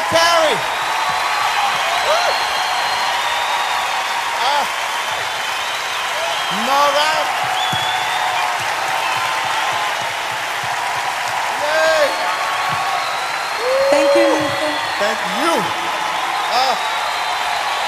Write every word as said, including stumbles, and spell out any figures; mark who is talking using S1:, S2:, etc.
S1: Carrie. Uh, Nora. Yay.
S2: Thank you, Lisa.
S1: Thank you.